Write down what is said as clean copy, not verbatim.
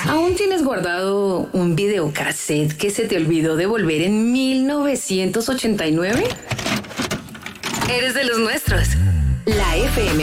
¿Aún tienes guardado un videocassette que se te olvidó devolver en 1989? Eres de los nuestros. La FM